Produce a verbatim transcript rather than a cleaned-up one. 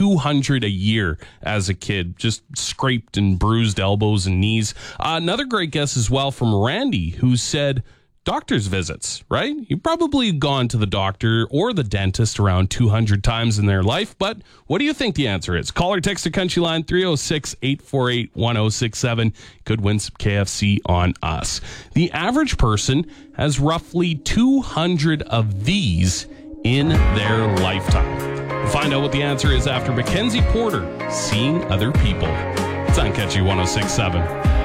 two hundred a year as a kid, just scraped and bruised elbows and knees. Uh, another great guess as well from Randy, who said doctor's visits, right? You've probably gone to the doctor or the dentist around two hundred times in their life, but what do you think the answer is? Call or text the Country Line three oh six, eight four eight, one oh six seven. Could win some K F C on us. The average person has roughly two hundred of these in their lifetime. We'll find out what the answer is after Mackenzie Porter, Seeing Other People. It's on Catchy one oh six seven.